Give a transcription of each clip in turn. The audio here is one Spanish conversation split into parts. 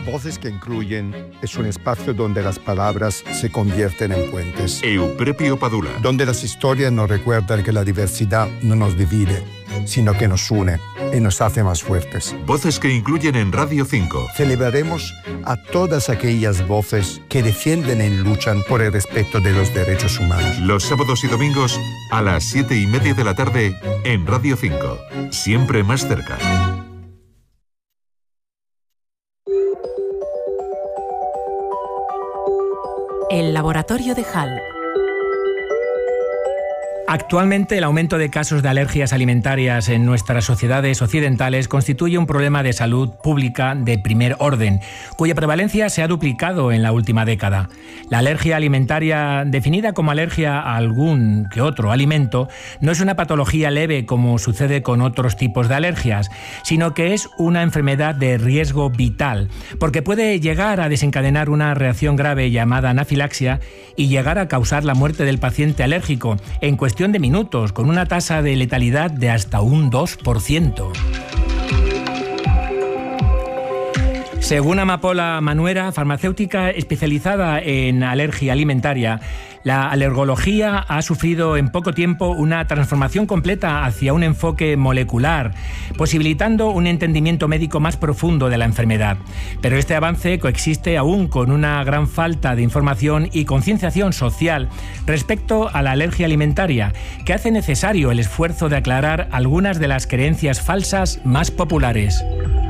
Voces que Incluyen es un espacio donde las palabras se convierten en puentes. Euprepio Padula. Donde las historias nos recuerdan que la diversidad no nos divide, sino que nos une y nos hace más fuertes. Voces que Incluyen en Radio 5. Celebraremos a todas aquellas voces que defienden y luchan por el respeto de los derechos humanos. Los sábados y domingos a las 7:30 de la tarde en Radio 5. Siempre más cerca. El laboratorio de Hall. Actualmente, el aumento de casos de alergias alimentarias en nuestras sociedades occidentales constituye un problema de salud pública de primer orden, cuya prevalencia se ha duplicado en la última década. La alergia alimentaria, definida como alergia a algún que otro alimento, no es una patología leve como sucede con otros tipos de alergias, sino que es una enfermedad de riesgo vital, porque puede llegar a desencadenar una reacción grave llamada anafilaxia y llegar a causar la muerte del paciente alérgico en cuestión de minutos, con una tasa de letalidad de hasta un 2%. Según Amapola Manuera, farmacéutica especializada en alergia alimentaria, la alergología ha sufrido en poco tiempo una transformación completa hacia un enfoque molecular, posibilitando un entendimiento médico más profundo de la enfermedad. Pero este avance coexiste aún con una gran falta de información y concienciación social respecto a la alergia alimentaria, que hace necesario el esfuerzo de aclarar algunas de las creencias falsas más populares.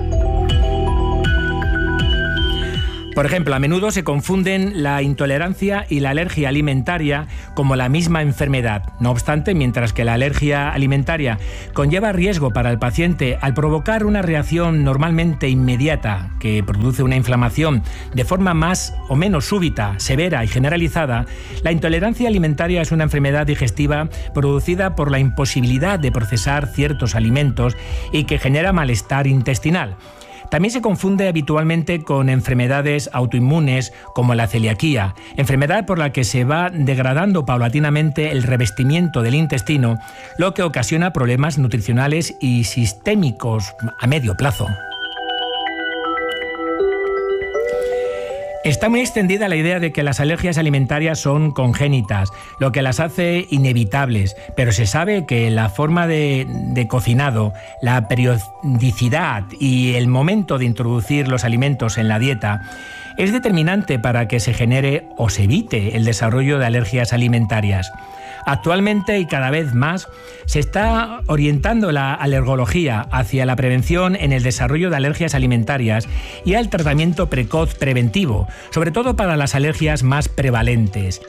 Por ejemplo, a menudo se confunden la intolerancia y la alergia alimentaria como la misma enfermedad. No obstante, mientras que la alergia alimentaria conlleva riesgo para el paciente al provocar una reacción normalmente inmediata que produce una inflamación de forma más o menos súbita, severa y generalizada, la intolerancia alimentaria es una enfermedad digestiva producida por la imposibilidad de procesar ciertos alimentos y que genera malestar intestinal. También se confunde habitualmente con enfermedades autoinmunes como la celiaquía, enfermedad por la que se va degradando paulatinamente el revestimiento del intestino, lo que ocasiona problemas nutricionales y sistémicos a medio plazo. Está muy extendida la idea de que las alergias alimentarias son congénitas, lo que las hace inevitables, pero se sabe que la forma de cocinado, la periodicidad y el momento de introducir los alimentos en la dieta es determinante para que se genere o se evite el desarrollo de alergias alimentarias. Actualmente y cada vez más se está orientando la alergología hacia la prevención en el desarrollo de alergias alimentarias y al tratamiento precoz preventivo, sobre todo para las alergias más prevalentes.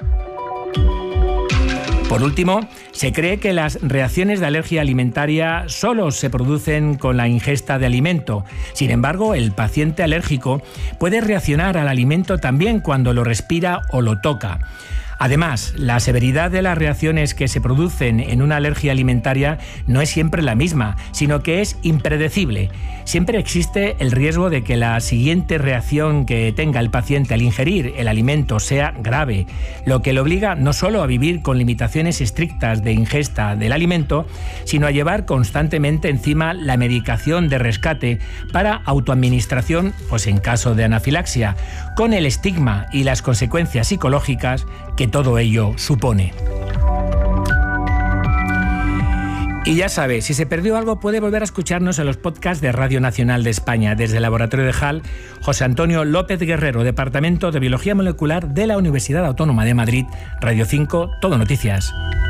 Por último, se cree que las reacciones de alergia alimentaria solo se producen con la ingesta de alimento. Sin embargo, el paciente alérgico puede reaccionar al alimento también cuando lo respira o lo toca. Además, la severidad de las reacciones que se producen en una alergia alimentaria no es siempre la misma, sino que es impredecible. Siempre existe el riesgo de que la siguiente reacción que tenga el paciente al ingerir el alimento sea grave, lo que le obliga no solo a vivir con limitaciones estrictas de ingesta del alimento, sino a llevar constantemente encima la medicación de rescate para autoadministración, pues en caso de anafilaxia, con el estigma y las consecuencias psicológicas que todo ello supone. Y ya sabe, si se perdió algo puede volver a escucharnos en los podcasts de Radio Nacional de España. Desde el Laboratorio de Hall, José Antonio López Guerrero, Departamento de Biología Molecular de la Universidad Autónoma de Madrid, Radio 5, Todo Noticias.